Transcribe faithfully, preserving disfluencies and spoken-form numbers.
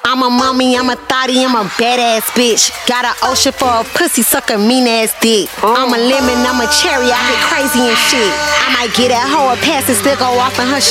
I'm a mommy, I'm a thotty, I'm a badass bitch. Got an ocean for a pussy, suck a mean ass dick. I'm a lemon, I'm a cherry, I get crazy and shit. I might get that hoe a pass and still go off in her